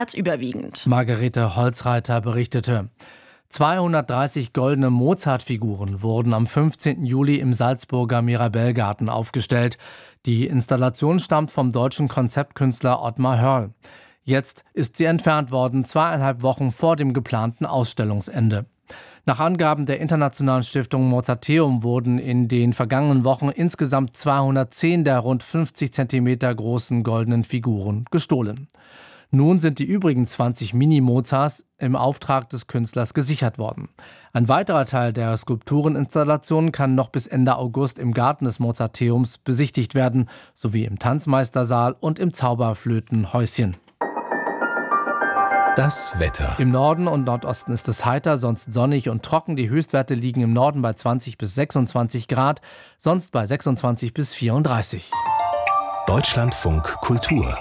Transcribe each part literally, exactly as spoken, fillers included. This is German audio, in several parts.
als überwiegend. Margarete Holzreiter berichtete. zweihundertdreißig goldene Mozart-Figuren wurden am fünfzehnten Juli im Salzburger Mirabellgarten aufgestellt. Die Installation stammt vom deutschen Konzeptkünstler Ottmar Hörl. Jetzt ist sie entfernt worden, zweieinhalb Wochen vor dem geplanten Ausstellungsende. Nach Angaben der internationalen Stiftung Mozarteum wurden in den vergangenen Wochen insgesamt zweihundertzehn der rund fünfzig Zentimeter großen goldenen Figuren gestohlen. Nun sind die übrigen zwanzig Mini-Mozarts im Auftrag des Künstlers gesichert worden. Ein weiterer Teil der Skulptureninstallation kann noch bis Ende August im Garten des Mozarteums besichtigt werden, sowie im Tanzmeistersaal und im Zauberflötenhäuschen. Das Wetter. Im Norden und Nordosten ist es heiter, sonst sonnig und trocken. Die Höchstwerte liegen im Norden bei zwanzig bis sechsundzwanzig Grad, sonst bei sechsundzwanzig bis vierunddreißig. Deutschlandfunk Kultur.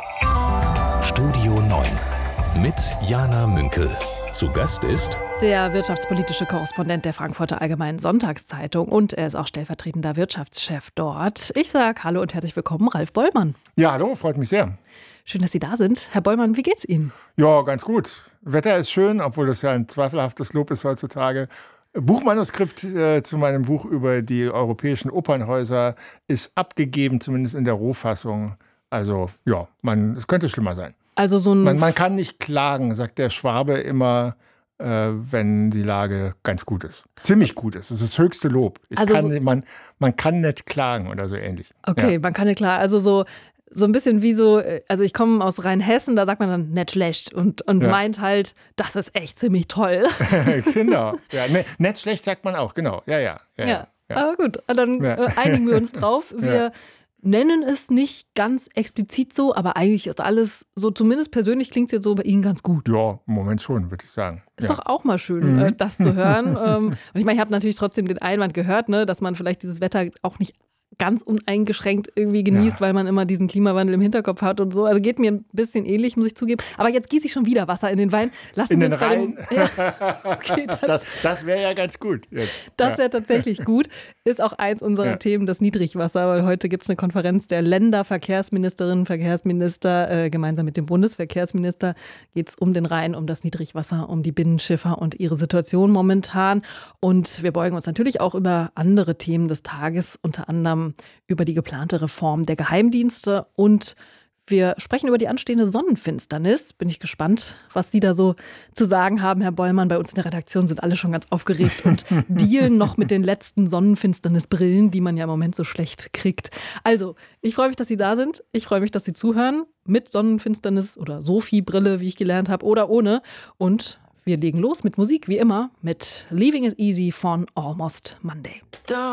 Studio neun mit Jana Münkel. Zu Gast ist der wirtschaftspolitische Korrespondent der Frankfurter Allgemeinen Sonntagszeitung und er ist auch stellvertretender Wirtschaftschef dort. Ich sage hallo und herzlich willkommen, Ralf Bollmann. Ja, hallo, freut mich sehr. Schön, dass Sie da sind. Herr Bollmann, wie geht's Ihnen? Ja, ganz gut. Wetter ist schön, obwohl das ja ein zweifelhaftes Lob ist heutzutage. Buchmanuskript äh, zu meinem Buch über die europäischen Opernhäuser ist abgegeben, zumindest in der Rohfassung. Also ja, man, es könnte schlimmer sein. Also so ein man, man kann nicht klagen, sagt der Schwabe immer, äh, wenn die Lage ganz gut ist. Ziemlich gut ist. Das ist das höchste Lob. Ich also kann, so man, man kann nicht klagen oder so ähnlich. Okay, ja. Man kann nicht klagen. Also so So ein bisschen wie so, also ich komme aus Rheinhessen, da sagt man dann nicht schlecht und, und ja. meint halt, das ist echt ziemlich toll. Genau, ja, ne, nicht schlecht sagt man auch, genau, ja, ja. Ja, ja. ja. Aber gut, dann ja. einigen wir uns drauf. Wir ja. nennen es nicht ganz explizit so, aber eigentlich ist alles so, zumindest persönlich klingt es jetzt so bei Ihnen ganz gut. Ja, im Moment schon, würde ich sagen. Ist ja. doch auch mal schön, mhm. äh, das zu hören. Und ich meine, ich habe natürlich trotzdem den Einwand gehört, ne, dass man vielleicht dieses Wetter auch nicht ganz uneingeschränkt irgendwie genießt, ja. weil man immer diesen Klimawandel im Hinterkopf hat und so. Also geht mir ein bisschen ähnlich, muss ich zugeben. Aber jetzt gieße ich schon wieder Wasser in den Wein. Lassen in Sie den uns Rhein? Dem, ja. okay, das das, das wäre ja ganz gut. Jetzt. Das wäre ja. tatsächlich gut. Ist auch eins unserer ja. Themen, das Niedrigwasser. Weil heute gibt es eine Konferenz der Länderverkehrsministerinnen und Verkehrsminister. Äh, gemeinsam mit dem Bundesverkehrsminister geht es um den Rhein, um das Niedrigwasser, um die Binnenschiffer und ihre Situation momentan. Und wir beugen uns natürlich auch über andere Themen des Tages, unter anderem über die geplante Reform der Geheimdienste und wir sprechen über die anstehende Sonnenfinsternis. Bin ich gespannt, was Sie da so zu sagen haben, Herr Bollmann. Bei uns in der Redaktion sind alle schon ganz aufgeregt und dealen noch mit den letzten Sonnenfinsternisbrillen, die man ja im Moment so schlecht kriegt. Also, ich freue mich, dass Sie da sind. Ich freue mich, dass Sie zuhören. Mit Sonnenfinsternis oder Sophie-Brille, wie ich gelernt habe, oder ohne. Und wir legen los mit Musik, wie immer, mit Leaving It Easy von Almost Monday.